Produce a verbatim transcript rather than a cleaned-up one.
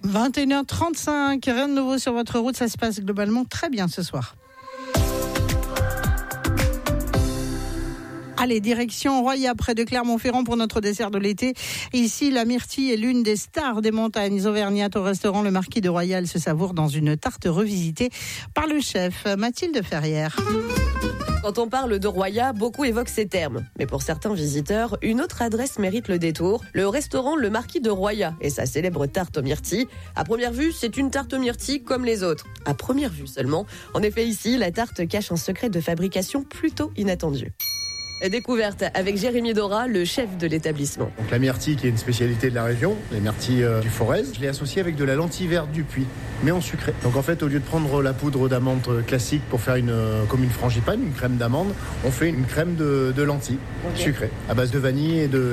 vingt et une heures trente-cinq, rien de nouveau sur votre route, ça se passe globalement très bien ce soir. Allez, direction Royat, près de Clermont-Ferrand pour notre dessert de l'été. Ici, la myrtille est l'une des stars des montagnes auvergnates. Au restaurant Le Marquis de Royat, elle se savoure dans une tarte revisitée par le chef Mathilde Ferrière. Quand on parle de Royat, beaucoup évoquent ces termes. Mais pour certains visiteurs, une autre adresse mérite le détour. Le restaurant Le Marquis de Royat et sa célèbre tarte aux myrtilles. À première vue, c'est une tarte aux myrtilles comme les autres. À première vue seulement. En effet, ici, la tarte cache un secret de fabrication plutôt inattendu. Découverte avec Jérémy Dora, le chef de l'établissement. Donc la myrtille qui est une spécialité de la région, les myrtilles euh, du Forez, je l'ai associée avec de la lentille verte du Puy, mais en sucré. Donc en fait, au lieu de prendre la poudre d'amande classique pour faire une, euh, comme une frangipane, une crème d'amande, on fait une crème de, de lentilles okay. sucrée, à base de vanille et de,